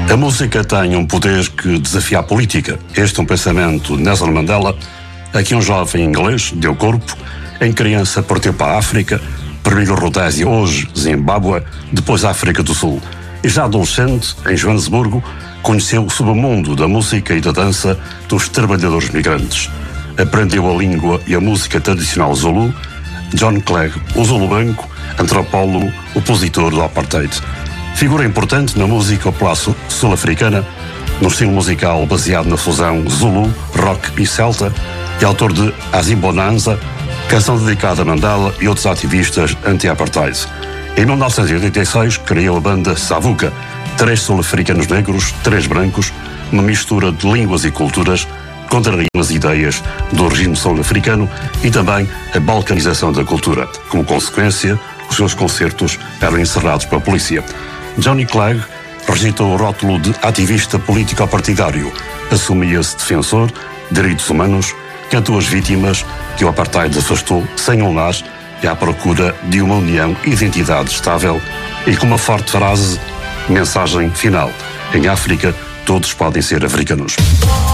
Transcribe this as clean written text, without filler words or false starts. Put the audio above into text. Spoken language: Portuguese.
A música tem um poder que desafia a política. Este é um pensamento de Nelson Mandela, a que um jovem inglês deu corpo. Em criança partiu para a África, primeiro Rodésia, hoje Zimbábue, depois África do Sul. E já adolescente, em Joanesburgo, conheceu o submundo da música e da dança dos trabalhadores migrantes. Aprendeu a língua e a música tradicional Zulu. John Clegg, o Zulu branco, antropólogo, opositor do apartheid. Figura importante na música popular sul-africana, no estilo musical baseado na fusão Zulu, rock e celta, e autor de Azimbonanza, canção dedicada a Mandela e outros ativistas anti-apartheid. Em 1986 criou a banda Savuka, 3 sul-africanos negros, 3 brancos, uma mistura de línguas e culturas, contrariam as ideias do regime sul-africano e também a balcanização da cultura. Como consequência, os seus concertos eram encerrados pela polícia. Johnny Clegg rejeitou o rótulo de ativista político-partidário, assumia-se defensor de direitos humanos, cantou as vítimas que o apartheid afastou sem um lar e à procura de uma união e identidade estável, e com uma forte frase, mensagem final: em África todos podem ser africanos.